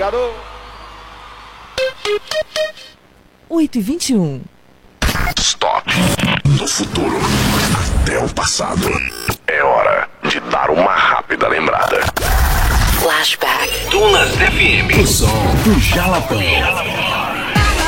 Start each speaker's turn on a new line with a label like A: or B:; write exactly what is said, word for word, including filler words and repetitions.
A: Obrigado.
B: oito e vinte e um.
C: Stop. Do futuro até o passado. É hora de dar uma rápida lembrada.
D: Flashback.
E: Dunas F M.
F: O som do Jalapão.